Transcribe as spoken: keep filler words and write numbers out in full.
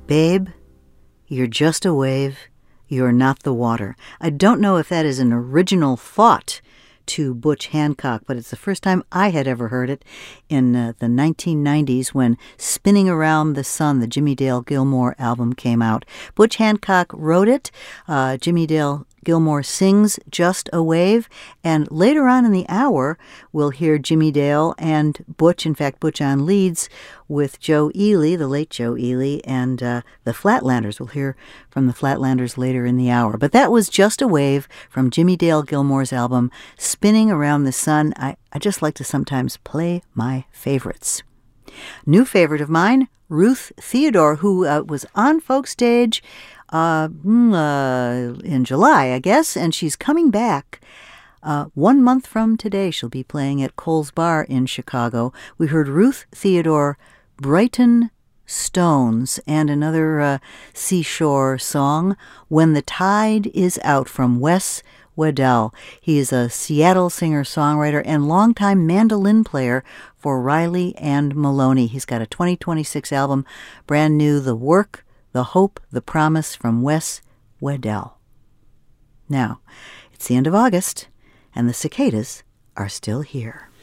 Babe, you're just a wave, you're not the water. I don't know if that is an original thought to Butch Hancock, but it's the first time I had ever heard it in uh, the nineteen nineties when Spinning Around the Sun, the Jimmie Dale Gilmore album, came out. Butch Hancock wrote it. Uh, Jimmie Dale Gilmore sings Just a Wave, and later on in the hour, we'll hear Jimmie Dale and Butch, in fact, Butch on leads with Joe Ely, the late Joe Ely, and uh, the Flatlanders. We'll hear from the Flatlanders later in the hour. But that was Just a Wave from Jimmie Dale Gilmore's album, Spinning Around the Sun. I, I just like to sometimes play my favorites. New favorite of mine, Ruth Theodore, who uh, was on Folk Stage uh, uh, in July, I guess, and she's coming back. Uh, one month from today, she'll be playing at Cole's Bar in Chicago. We heard Ruth Theodore, Brighton Stones, and another uh, seashore song, When the Tide is Out, from Wes Wedell. He is a Seattle singer-songwriter and longtime mandolin player for Riley and Maloney. He's got a twenty twenty-six album, brand new, The Work, The Hope, The Promise, from Wes Wedell. Now, it's the end of August, and the cicadas are still here.